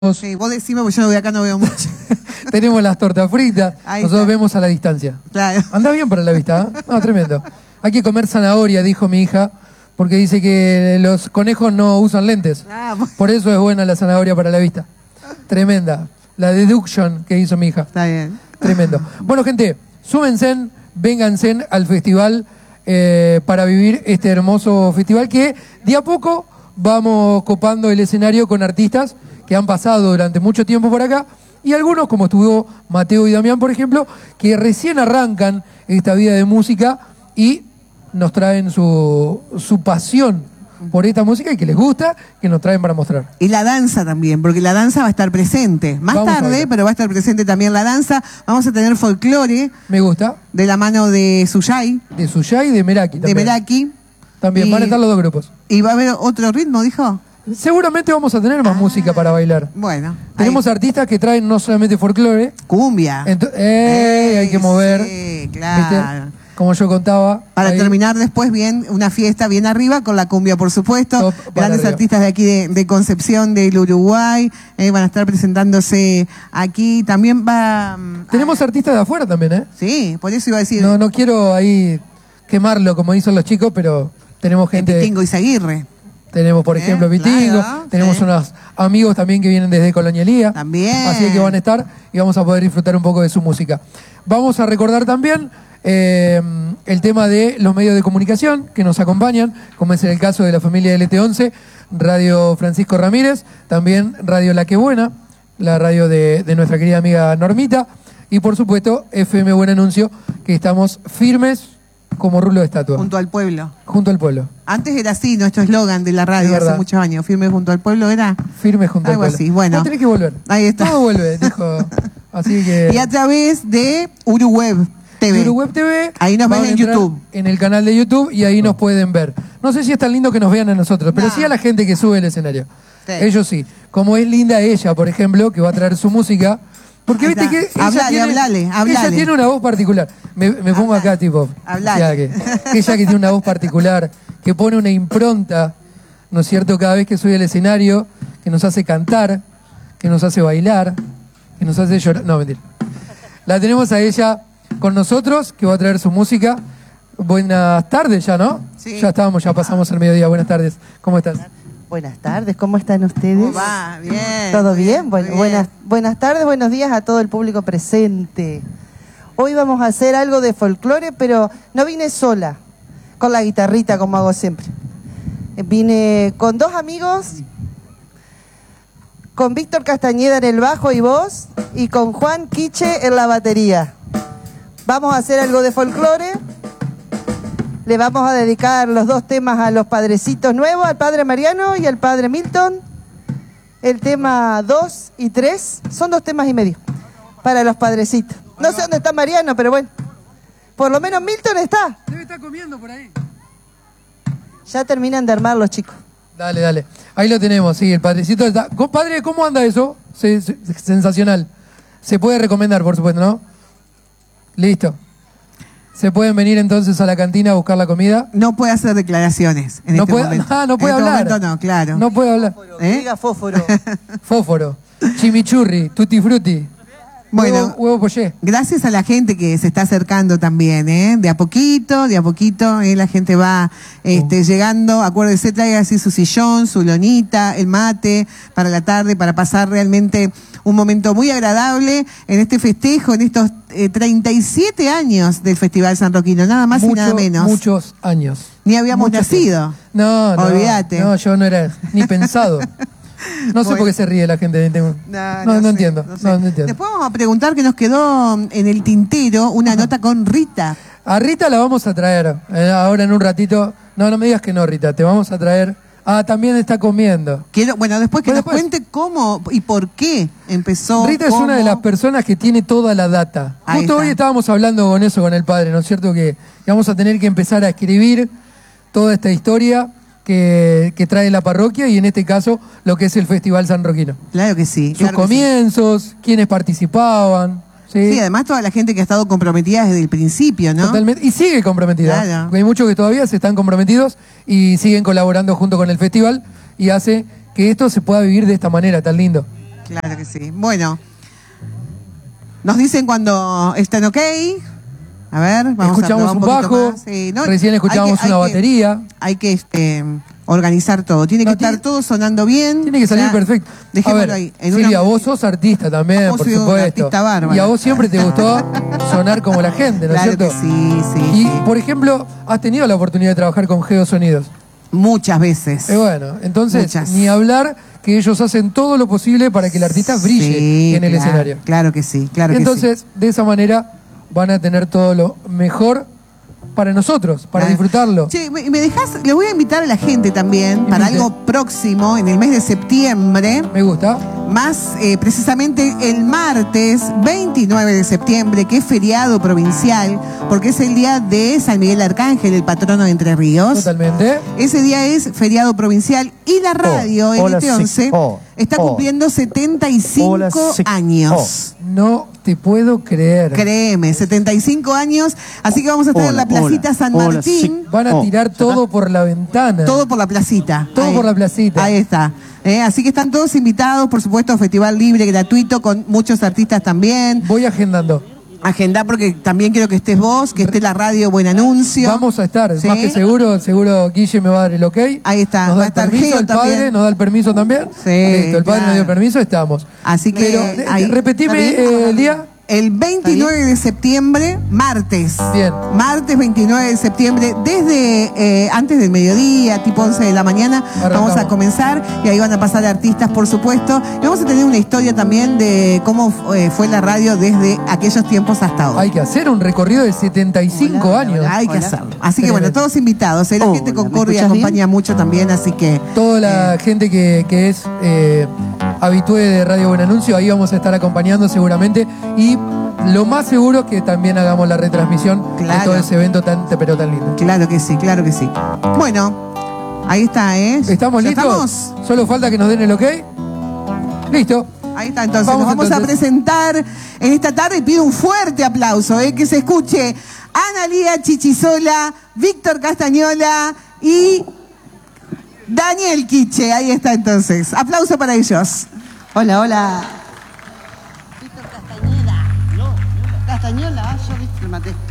Sí, vos decime, porque yo de acá no veo mucho. Tenemos las tortas fritas, Ahí nosotros está. vemos a la distancia. Claro. Anda bien para la vista, ¿eh? No, tremendo. Hay que comer zanahoria, dijo mi hija, porque dice que los conejos no usan lentes. Ah, bueno, Por eso es buena la zanahoria para la vista. Tremenda. La deduction que hizo mi hija. está bien. Tremendo. Bueno, gente, súmense, vénganse al festival para vivir este hermoso festival que de a poco vamos copando el escenario con artistas que han pasado durante mucho tiempo por acá y algunos, como estuvo Mateo y Damián, por ejemplo, que recién arrancan esta vida de música y nos traen su pasión por esta música y que les gusta, que nos traen para mostrar. Y la danza también, porque la danza va a estar presente. Más Vamos a tarde, ver. pero va a estar presente también la danza. Vamos a tener folclore Me gusta. de la mano de Suyay, De Suyay y de Meraki de también. Meraki. También Y- van a estar los dos grupos. Y va a haber otro ritmo, dijo. Seguramente vamos a tener más música para bailar. Bueno. Tenemos artistas que traen no solamente folclore, cumbia. hay que mover, Sí, claro. ¿viste? Como yo contaba. Para ahí. terminar después bien, una fiesta bien arriba con la cumbia, por supuesto. Top para Grandes arriba. artistas de aquí de Concepción, del Uruguay, van a estar presentándose aquí. También va... Tenemos artistas de afuera también, ¿eh? Sí, por eso iba a decir No quiero ahí quemarlo como dicen los chicos, pero tenemos gente... Tingo Izaguirre. Tenemos, por ejemplo, Vitingo, Claro, tenemos sí. unos amigos también que vienen desde Colonialía. También. Así que van a estar y vamos a poder disfrutar un poco de su música. Vamos a recordar también el tema de los medios de comunicación que nos acompañan, como es el caso de la familia LT11, Radio Francisco Ramírez, también Radio La Que Buena, la radio de nuestra querida amiga Normita, y por supuesto FM Buen Anuncio, que estamos firmes como rulo de estatua, Junto al pueblo. junto al pueblo. Antes era así, nuestro eslogan de la Es radio verdad. hace muchos años. Firme junto al pueblo era. Firme junto Algo al pueblo. así, bueno. No tenés que volver. Ahí está. Todo vuelve, dijo. Así que... Y a través de Uruweb TV. Uruweb TV. Ahí nos van ven a en entrar YouTube. En el canal de YouTube y ahí nos pueden ver. No sé si es tan lindo que nos vean a nosotros, pero No. sí a la gente que sube el escenario. Sí. Ellos sí. Como es linda ella, por ejemplo, que va a traer su música. Porque Ahí viste está. que ella Hablale, hablale. ella tiene una voz particular. Me pongo acá tipo. Hablale. o sea, que ella que tiene una voz particular, que pone una impronta, ¿no es cierto? Cada vez que sube al escenario, que nos hace cantar, que nos hace bailar, que nos hace llorar. No, mentira. La tenemos a ella con nosotros, que va a traer su música. Buenas tardes ya, ¿no? Sí. Ya estábamos, ya pasamos el mediodía. Buenas tardes. ¿Cómo estás? Buenas tardes, ¿cómo están ustedes? ¿Cómo va? Bien. ¿Todo muy bien? muy Bueno, buenas tardes, buenos días a todo el público presente. Hoy vamos a hacer algo de folclore, pero no vine sola, con la guitarrita como hago siempre. Vine con dos amigos, con Víctor Castañeda en el bajo y voz, y con Juan Quiche en la batería. Vamos a hacer algo de folclore. Le vamos a dedicar los dos temas a los padrecitos nuevos, al padre Mariano y al padre Milton. El tema 2 y 3 son 2 temas y medio para los padrecitos. No sé dónde está Mariano, pero bueno. Por lo menos Milton está. Debe estar comiendo por ahí. Ya terminan de armar los chicos. Dale, dale. Ahí lo tenemos, sí, el padrecito está. Padre, ¿cómo anda eso? Sensacional. Se puede recomendar, por supuesto, ¿no? Listo. Se pueden venir entonces a la cantina a buscar la comida. No puede hacer declaraciones en No este puede, momento. no puede en hablar. Este momento no, claro. No puede hablar. ¿Eh? Diga fósforo. Fósforo, chimichurri, tutti frutti. Bueno, huevo poché. gracias a la gente que se está acercando también, ¿eh? De a poquito, la gente va llegando. Acuérdese, traiga así su sillón, su lonita, el mate para la tarde, para pasar realmente un momento muy agradable en este festejo, en estos 37 años del Festival San Roquino, nada más y nada menos. Muchos años. Ni habíamos Muchos nacido. años. No. Olvídate. No, yo no era ni pensado. No sé Bueno. por qué se ríe la gente. No sé, entiendo. sé. No entiendo. Después vamos a preguntar que nos quedó en el tintero una nota con Rita. A Rita la vamos a traer ahora en un ratito. No me digas que no, Rita. Te vamos a traer. Ah, también está comiendo. Bueno, después que Bueno, nos cuente cómo y por qué empezó. Rita es una de las personas que tiene toda la data. Ahí Justo está. hoy estábamos hablando con eso con el padre, ¿no es cierto? Que vamos a tener que empezar a escribir toda esta historia que trae la parroquia y en este caso lo que es el Festival San Roquino. Claro que sí. Sus claro que sí. comienzos, quiénes participaban. ¿sí? Sí, además toda la gente que ha estado comprometida desde el principio, ¿no? Totalmente. Y sigue comprometida. Claro. Porque hay muchos que todavía se están comprometidos y siguen colaborando junto con el festival y hace que esto se pueda vivir de esta manera tan lindo. Claro que sí. Bueno, nos dicen cuando están ok. A ver, vamos Escuchamos a un probar bajo, más. Sí, no, recién escuchamos una batería. Hay que organizar todo. Tiene que estar todo sonando bien. Tiene que salir perfecto. A Dejémoslo ver, ahí. Silvia, vos sos artista también, Vos por soy un supuesto. artista bárbaro. Y a vos siempre te gustó sonar como la gente, ¿no es Claro cierto? que sí, sí. Y, sí. por ejemplo, has tenido la oportunidad de trabajar con Geosonidos. Muchas veces. Bueno, entonces, Muchas. ni hablar que ellos hacen todo lo posible para que el artista brille Sí, en el claro, escenario. Claro que sí, claro Entonces, de esa manera, van a tener todo lo mejor para nosotros, para Claro. disfrutarlo. Che, me dejás, le voy a invitar a la gente también para Invite. algo próximo, en el mes de septiembre, Me gusta. más precisamente el martes 29 de septiembre, que es feriado provincial, porque es el día de San Miguel Arcángel, el patrono de Entre Ríos. Totalmente. Ese día es feriado provincial y la radio, hola, NT11, sí. está cumpliendo 75 Hola, sí. años. No te puedo creer. Créeme, 75 años, así que vamos a estar en la placita San Martín. sí. Van a tirar todo por la ventana. Todo por la placita. Todo Ahí. por la placita. Ahí está. Así que están todos invitados, por supuesto, festival libre, gratuito, con muchos artistas también. Voy agendando. Agendá porque también quiero que estés vos, que esté la radio Buen Anuncio. Vamos a estar, ¿Sí? más que seguro Guille me va a dar el ok. Ahí está, Nos va da a el estar permiso, Geo el padre también. nos da el permiso también. Sí, Listo, el padre claro. nos dio el permiso, estamos. Así que Pero, ahí- repetime ¿está bien? el día. El 29 de septiembre, martes. Bien. Martes 29 de septiembre, desde antes del mediodía, tipo 11 de la mañana, Arrancamos. vamos a comenzar y ahí van a pasar artistas, por supuesto. Y vamos a tener una historia también de cómo fue la radio desde aquellos tiempos hasta hoy. Hay que hacer un recorrido de 75 años. Hay que Hola. hacerlo. Así que bueno, Tremendo. todos invitados. La Hola, gente ¿me concurre y escuchas bien? acompaña mucho también, así que Toda la gente que es habitué de Radio Buen Anuncio, ahí vamos a estar acompañando seguramente. Y lo más seguro es que también hagamos la retransmisión de Claro. todo ese evento pero tan lindo. claro que sí, claro que sí. Bueno, ahí está, ¿eh? ¿Estamos ¿Ya listos? estamos? Solo falta que nos den el ok. Listo. Ahí está, entonces Vamos, nos vamos a entonces. presentar en esta tarde y pido un fuerte aplauso, que se escuche Ana Lía Chichisola, Víctor Castañola y Daniel Quiche. Ahí está entonces. Aplauso para ellos. Hola, hola. Víctor Castañeda. No, Castañola, yo viste, lo maté.